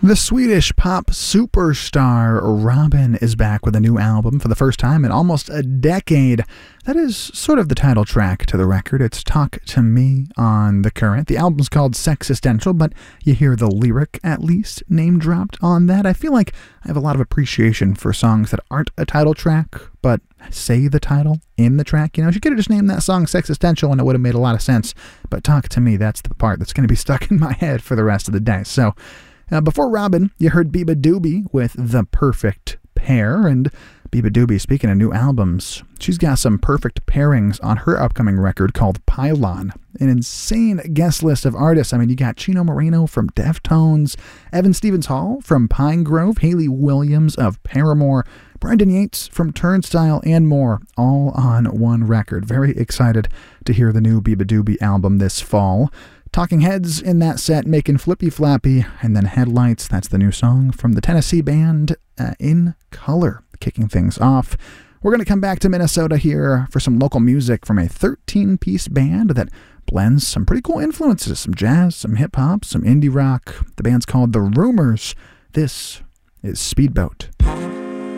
The Swedish pop superstar Robyn is back with a new album for the first time in almost a decade. That is sort of the title track to the record. It's Talk to Me on The Current. The album's called Sexistential, but you hear the lyric at least name dropped on that. I feel like I have a lot of appreciation for songs that aren't a title track, but say the title in the track. You know, she could have just named that song Sexistential and it would have made a lot of sense. But Talk to Me, that's the part that's going to be stuck in my head for the rest of the day. So, before Robyn, you heard beabadoobee with The Perfect Pair, and beabadoobee, speaking of new albums, she's got some perfect pairings on her upcoming record called Pylon. An insane guest list of artists. I mean, you got Chino Moreno from Deftones, Evan Stevens Hall from Pinegrove, Hayley Williams of Paramore, Brendan Yates from Turnstile, and more, all on one record. Very excited to hear the new beabadoobee album this fall. Talking Heads in that set, making Flippy Flappy, and then Headlights, that's the new song from the Tennessee band In Color, kicking things off. We're going to come back to Minnesota here for some local music from a 13-piece band that blends some pretty cool influences, some jazz, some hip-hop, some indie rock. The band's called The Rumors. This is Speedboat.